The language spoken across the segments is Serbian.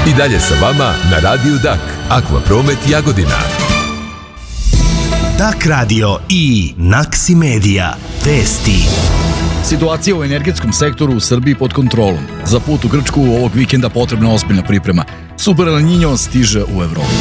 I dalje sa vama na Radiju Dak, Akvapromet Jagodina. Dak radio i Naksi Media. Vesti. Situacija u energetskom sektoru u Srbiji pod kontrolom. Za put u Grčku ovog vikenda potrebna ozbiljna priprema. Super El Niño stiže u Evropu.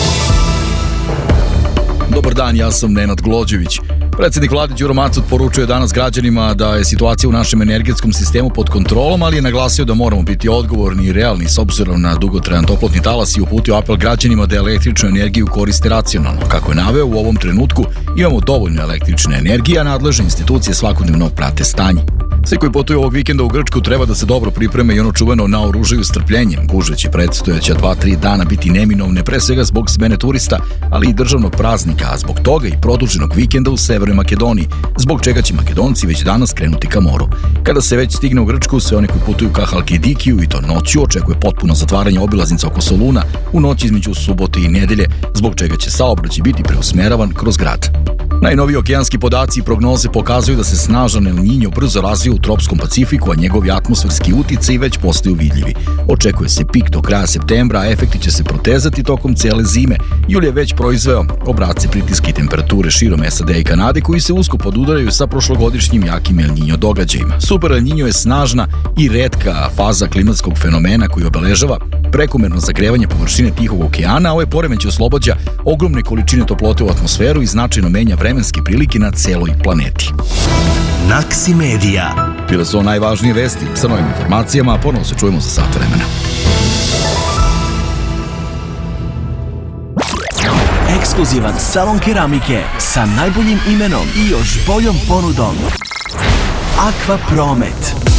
Dobar dan, ja sam Nenad Glođević. Predsjednik vlade Đuro Macut poručuje danas građanima da je situacija u našem energetskom sistemu pod kontrolom, ali je naglasio da moramo biti odgovorni i realni s obzirom na dugotrajan toplotni talas i uputio apel građanima da električnu energiju koriste racionalno. Kako je naveo, u ovom trenutku imamo dovoljno električne energije, a nadležne institucije svakodnevno prate stanje. Svi koji putuju ovog vikenda u Grčku treba da se dobro pripreme i ono čuveno naoružaju strpljenjem. Gužve će predstojeća 2-3 dana biti neminovne, pre svega zbog smene turista, ali i državnog praznika, a zbog toga i produženog vikenda u Severnoj Makedoniji, zbog čega će Makedonci već danas krenuti ka moru. Kada se već stigne u Grčku, sve oni koji putuju ka Halkidikiju i to noću očekuje potpuno zatvaranje obilaznica oko Soluna u noći između subote i nedelje, zbog čega će saobraćaj biti preusmeravan kroz grad. Najnoviji okeanski podaci i prognoze pokazuju da se snažan El Niño brzo razvija u tropskom Pacifiku, a njegovi atmosferski uticaj već postaju vidljivi. Očekuje se pik do kraja septembra, a efekti će se protezati tokom cele zime. Jul je već proizveo obrasce pritiska i temperature širom SAD i Kanade koji se usko podudaraju sa prošlogodišnjim jakim El Niño događajima. Super El Niño je snažna i retka faza klimatskog fenomena koji obeležava prekomerno zagrevanje površine Tihog okeana, a ovaj poremeć oslobađa ogromne količine toplote u atmosferu i značajno menja vremenske prilike na celoj planeti. Naksi Media. Bile su najvažnije vesti sa novim informacijama, a ponovo se čujemo za sat vremena. Ekskluzivan salon keramike sa najboljim imenom i još boljom ponudom. Akvapromet.